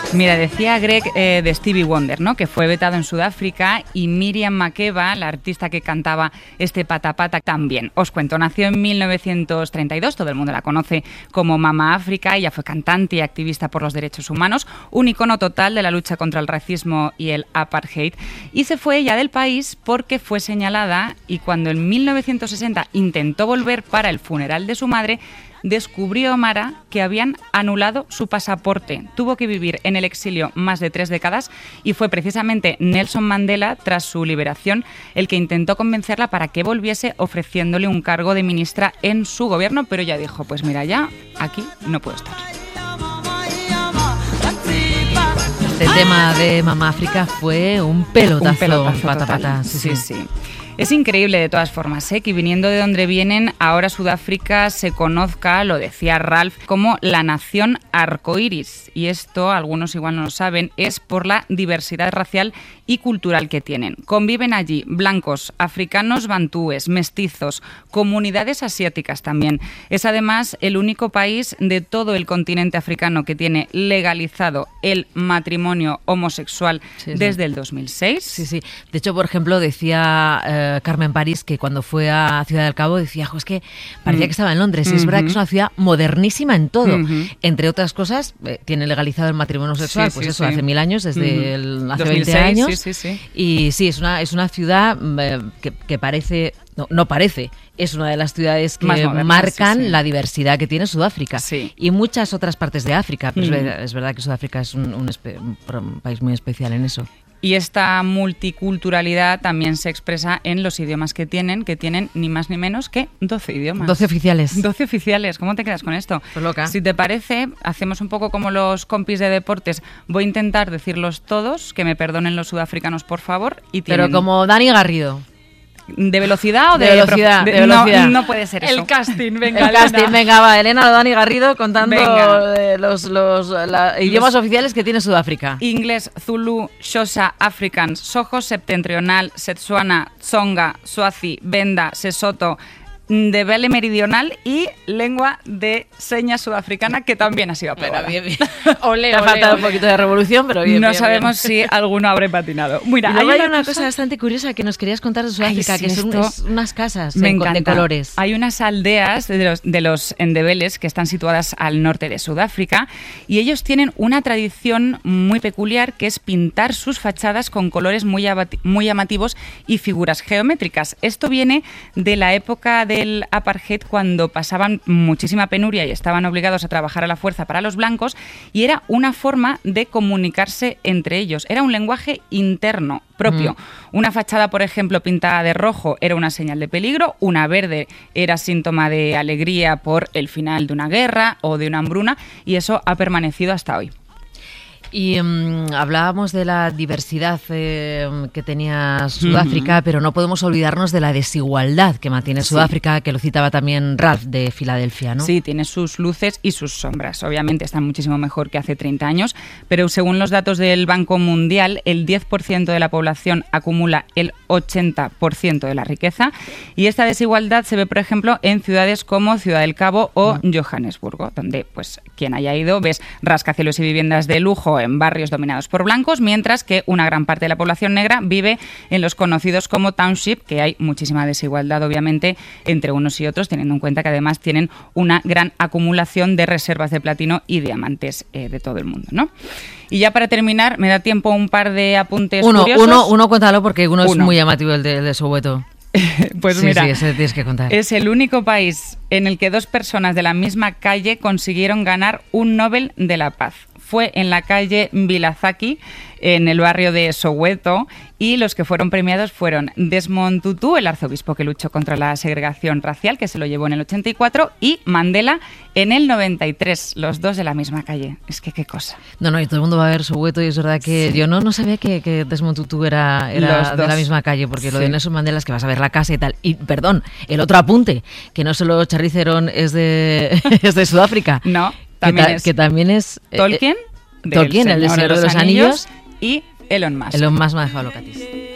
Mira, decía Greg de Stevie Wonder, ¿no?, que fue vetado en Sudáfrica, y Miriam Makeba, la artista que cantaba este Pata Pata, también. Os cuento, nació en 1932, todo el mundo la conoce como Mama África. Ella fue cantante y activista por los derechos humanos, un icono total de la lucha contra el racismo y el apartheid, y se fue ella del país porque fue señalada, y cuando en 1960 intentó volver para el funeral de su madre, descubrió Mara que habían anulado su pasaporte. Tuvo que vivir en el exilio más de 3 décadas y fue precisamente Nelson Mandela, tras su liberación, el que intentó convencerla para que volviese, ofreciéndole un cargo de ministra en su gobierno, pero ella dijo, pues mira, ya aquí no puedo estar. Este tema de Mama África fue un pelotazo, Pata Pata. Sí. Es increíble de todas formas, que viniendo de donde vienen, ahora Sudáfrica se conozca, lo decía Ralph, como la nación arcoíris. Y esto, algunos igual no lo saben, es por la diversidad racial y cultural que tienen. Conviven allí blancos, africanos, bantúes, mestizos, comunidades asiáticas también. Es además el único país de todo el continente africano que tiene legalizado el matrimonio homosexual desde el 2006. Sí. De hecho, por ejemplo, decía Carmen París, que cuando fue a Ciudad del Cabo decía, es que parecía que estaba en Londres. Y es verdad que es una ciudad modernísima en todo. Entre otras cosas, tiene legalizado el matrimonio sexual, hace 1000 años, desde hace 2006, 20 años. Sí. Y sí, es una ciudad que parece... No parece, es una de las ciudades que modernas, marcan la diversidad que tiene Sudáfrica y muchas otras partes de África. Pero es verdad que Sudáfrica es un país muy especial en eso. Y esta multiculturalidad también se expresa en los idiomas que tienen ni más ni menos que 12 idiomas. 12 oficiales. 12 oficiales. ¿Cómo te quedas con esto? Pues loca. Si te parece, hacemos un poco como los compis de deportes. Voy a intentar decirlos todos, que me perdonen los sudafricanos, por favor. Pero como Dani Garrido. ¿De velocidad o de velocidad? De velocidad. No puede ser eso. El casting, venga, va. Elena o Dani Garrido contando los idiomas oficiales que tiene Sudáfrica. Inglés, Zulu, Xhosa, Afrikaans, Sojos septentrional, Setswana, Tsonga, Swazi, Venda, Sesotho, Ndebele meridional y lengua de señas sudafricana, que también ha sido aprobada. Bien. Te ha faltado un poquito de revolución, pero bien. No sabemos si alguno habré patinado. Mira, hay una cosa bastante curiosa que nos querías contar de Sudáfrica, que son unas casas de colores. Hay unas aldeas de los Ndebeles que están situadas al norte de Sudáfrica, y ellos tienen una tradición muy peculiar, que es pintar sus fachadas con colores muy llamativos y figuras geométricas. Esto viene de la época del apartheid, cuando pasaban muchísima penuria y estaban obligados a trabajar a la fuerza para los blancos, y era una forma de comunicarse entre ellos. Era un lenguaje interno propio. Una fachada, por ejemplo, pintada de rojo era una señal de peligro, una verde era síntoma de alegría por el final de una guerra o de una hambruna, y eso ha permanecido hasta hoy. Y hablábamos de la diversidad que tenía Sudáfrica, pero no podemos olvidarnos de la desigualdad que mantiene Sudáfrica, que lo citaba también Ralph de Filadelfia, ¿no? Sí, tiene sus luces y sus sombras. Obviamente están muchísimo mejor que hace 30 años, pero según los datos del Banco Mundial, el 10% de la población acumula el 80% de la riqueza, y esta desigualdad se ve, por ejemplo, en ciudades como Ciudad del Cabo o Johannesburgo, donde, pues, quien haya ido, ves rascacielos y viviendas de lujo en barrios dominados por blancos, mientras que una gran parte de la población negra vive en los conocidos como township, que hay muchísima desigualdad, obviamente, entre unos y otros, teniendo en cuenta que además tienen una gran acumulación de reservas de platino y diamantes de todo el mundo, ¿no? Y ya para terminar, me da tiempo un par de apuntes curiosos. Uno, cuéntalo, porque uno es muy llamativo, el de Soweto. Pues mira, ese tienes que contar. Es el único país en el que 2 personas de la misma calle consiguieron ganar un Nobel de la Paz. Fue en la calle Vilazaki, en el barrio de Soweto, y los que fueron premiados fueron Desmond Tutu, el arzobispo que luchó contra la segregación racial, que se lo llevó en el 84, y Mandela en el 93, los dos de la misma calle. Es que qué cosa. No, y todo el mundo va a ver Soweto, y es verdad que yo no sabía que Desmond Tutu era de la misma calle, porque lo de Nelson Mandela es que vas a ver la casa y tal. Y, perdón, el otro apunte, que no solo Charlize Theron es de Sudáfrica. No. Que también es Tolkien, el de Señor de los Anillos, y Elon Musk. Elon Musk me ha dejado locatis.